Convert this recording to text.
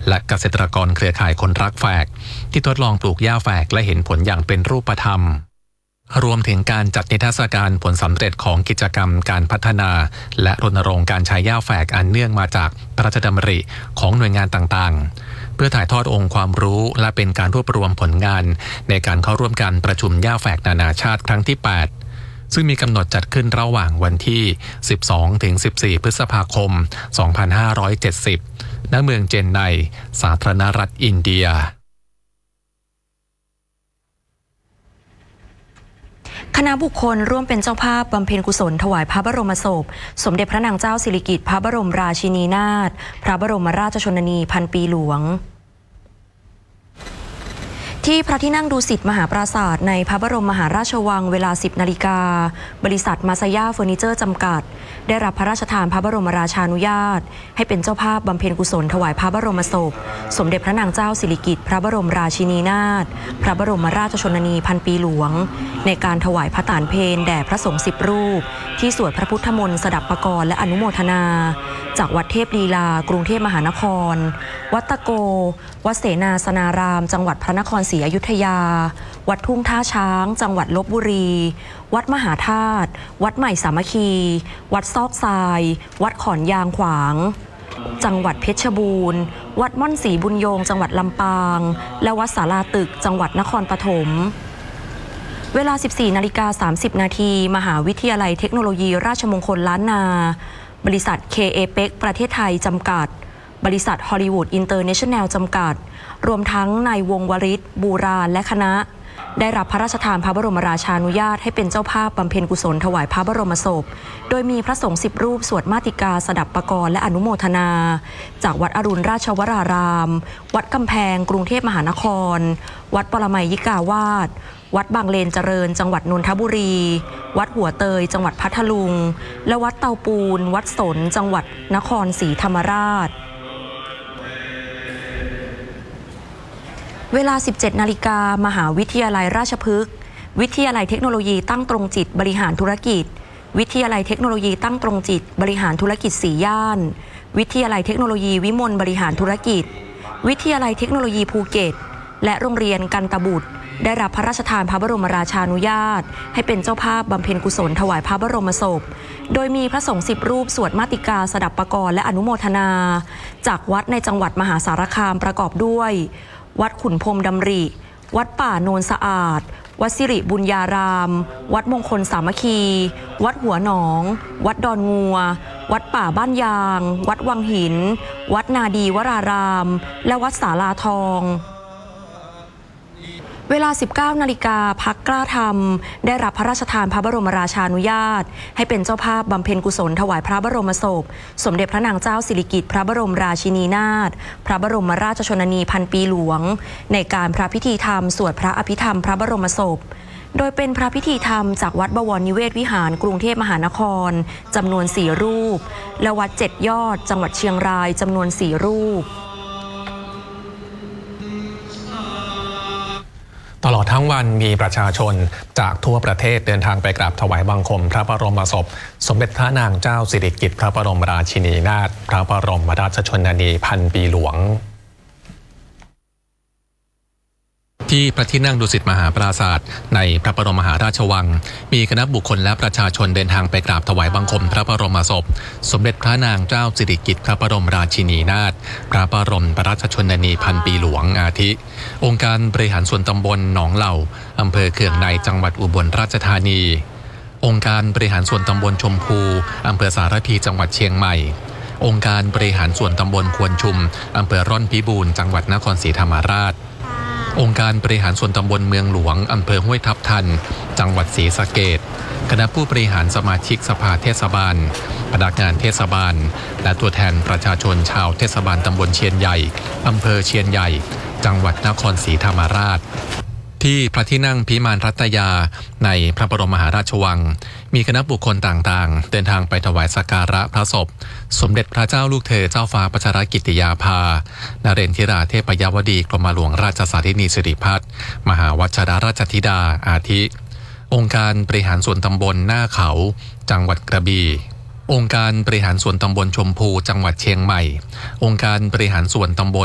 และเกษตรกรเครือข่ายคนรักแฝกที่ทดลองปลูกหญ้าแฝกและเห็นผลอย่างเป็นรูปธรรมรวมถึงการจัดนิทรรศการผลสำเร็จของกิจกรรมการพัฒนาและรณรงค์การใช้หญ้าแฝกอันเนื่องมาจากพระราชดำริของหน่วยงานต่างๆเพื่อถ่ายทอดองค์ความรู้และเป็นการรวบรวมผลงานในการเข้าร่วมการประชุมหญ้าแฝกนานาชาติครั้งที่ 8ซึ่งมีกำหนดจัดขึ้นระหว่างวันที่ 12-14 พฤษภาคม 2570 ณ เมืองเจนไนสาธารณรัฐอินเดียคณะบุคคลร่วมเป็นเจ้าภาพบำเพ็ญกุศลถวายพระบรมศพสมเด็จพระนางเจ้าสิริกิติ์พระบรมราชินีนาถพระบรมราชชนนีพันปีหลวงที่พระที่นั่งดุสิตมหาปราสาทในพระบรมมหาราชวังเวลา 10 นาฬิกาบริษัทมาซาย่าเฟอร์นิเจอร์จำกัดได้รับพระราชทานพระบรมราชานุญาตให้เป็นเจ้าภาพบำเพ็ญกุศลถวายพระบรมศพสมเด็จพระนางเจ้าสิริกิติ์พระบรมราชินีนาถพระบรมราชชนนีพันปีหลวงในการถวายพระตานเพลแด่พระสงฆ์10 รูปที่สวดพระพุทธมนต์สดับปกรณ์และอนุโมทนาจากวัดเทพลีลากรุงเทพมหานครวัดตะโกวัดเสนาสนารามจังหวัดพระนครศรีอยุธยาวัดทุ่งท่าช้างจังหวัดลพบุรีวัดมหาธาตุวัดใหม่สามัคคีวัดซอกทรายวัดขอนยางขวางจังหวัดเพชรบูรณ์วัดม่อนศรีบุญโยงจังหวัดลำปางและวัดศาลาตึกจังหวัดนครปฐมเวลา 14:30 นาทีมหาวิทยาลัยเทคโนโลยีราชมงคลล้านนาบริษัท KAPEC ประเทศไทยจำกัดบริษัทฮอลลีวูดอินเตอร์เนชั่นแนลจำกัดรวมทั้งนายวงวริศบูราณและคณะได้รับพระราชทานพระบรมราชานุญาตให้เป็นเจ้าภาพบำเพ็ญกุศลถวายพระบรมศพโดยมีพระสงฆ์10 รูปสวดมาติกาสดับปกรณ์และอนุโมทนาจากวัดอรุณราชวรารามวัดกำแพงกรุงเทพมหานครวัดปรมัยยิกาวาสวัดบางเลนเจริญจังหวัดนนทบุรีวัดหัวเตยจังหวัดพัทลุงและวัดเตาปูนวัดสนจังหวัดนครศรีธรรมราชเวลา 17 นาฬิกามหาวิทยาลัยราชพฤกษ์วิทยาลัยเทคโนโลยีตั้งตรงจิตบริหารธุรกิจวิทยาลัยเทคโนโลยีตั้งตรงจิตบริหารธุรกิจ4 ย่านวิทยาลัยเทคโนโลยีวิมลบริหารธุรกิจวิทยาลัยเทคโนโลยีภูเก็ตและโรงเรียนกันตบุตรได้รับพระราชทานพระบรมราชานุญาตให้เป็นเจ้าภาพบำเพ็ญกุศลถวายพระบรมศพโดยมีพระสงฆ์10 รูปสวดมาติกาสดับปกรณ์และอนุโมทนาจากวัดในจังหวัดมหาสารคามประกอบด้วยวัดขุนพรหมดำริวัดป่าโนนสะอาดวัดสิริบุญญารามวัดมงคลสามัคคีวัดหัวหนองวัดดอนงัววัดป่าบ้านยางวัดวังหินวัดนาดีวรารามและวัดศาลาทองเวลา 19 นาฬิกาพรรคกล้าธรรมได้รับพระราชทานพระบรมราชานุญาตให้เป็นเจ้าภาพบำเพ็ญกุศลถวายพระบรมศพสมเด็จพระนางเจ้าสิริกิติ์พระบรมราชินีนาถพระบรมราชชนนีพันปีหลวงในการพระพิธีธรรมสวดพระอภิธรรมพระบรมศพโดยเป็นพระพิธีธรรมจากวัดบวรนิเวศวิหารกรุงเทพมหานครจำนวน4 รูปและวัด7 ยอดจังหวัดเชียงรายจำนวน4 รูปตลอดทั้งวันมีประชาชนจากทั่วประเทศเดินทางไปกราบถวายบังคมพระบรมศพสมเด็จพระนางเจ้าสิริกิติ์พระบรมราชินีนาถพระบรมราชชนนีพันปีหลวงที่พระที่นั่งดุสิตมหาปราสาทในพระบรมมหาราชวังมีคณะบุคคลและประชาชนเดินทางไปกราบถวายบังคมพระบรมศพสมเด็จพระนางเจ้าสิริกิติ์พระบรมราชินีนาถพระบรมราชชนนีพันปีหลวงอาทิองค์การบริหารส่วนตำบลหนองเหล่าอำเภอเขื่องในจังหวัดอุบลราชธานีองค์การบริหารส่วนตำบลชมพูอำเภอสารพีจังหวัดเชียงใหม่องค์การบริหารส่วนตำบลควนชุมอำเภอร่อนพิบูรณ์จังหวัดนครศรีธรรมราชองค์การบริหารส่วนตำบลเมืองหลวงอำเภอห้วยทับทันจังหวัดศรีสะเกษคณะผู้บริหารสมาชิกสภาเทศบาลพนักงานเทศบาลและตัวแทนประชาชนชาวเทศบาลตำบลเชียนใหญ่อำเภอเชียนใหญ่จังหวัดนครศรีธรรมราชที่พระที่นั่งพิมานรัตยาในพระบรมมหาราชวังมีคณะบุคคลต่างๆเดินทางไปถวายสักการะพระศพสมเด็จพระเจ้าลูกเธอเจ้าฟ้าพัชรกิติยาภานเรนทิราเทพยวดีกรมหลวงราชสาธินีสิริพัฒน์มหาวัชรราชธิดาอาทิองค์การบริหารส่วนตำบลหน้าเขาจังหวัดกระบี่องค์การบริหารส่วนตำบลชมพูจังหวัดเชียงใหม่องค์การบริหารส่วนตำบล